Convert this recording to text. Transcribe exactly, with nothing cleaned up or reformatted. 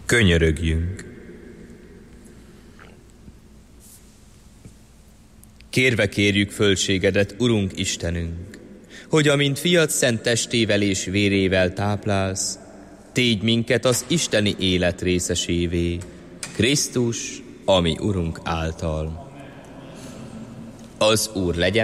Könyörögjünk. Kérve kérjük fölségedet, Urunk Istenünk, hogy amint fiad szent testével és vérével táplálsz, tégy minket az isteni élet részesévé, Krisztus, ami Urunk által. Az Úr legyen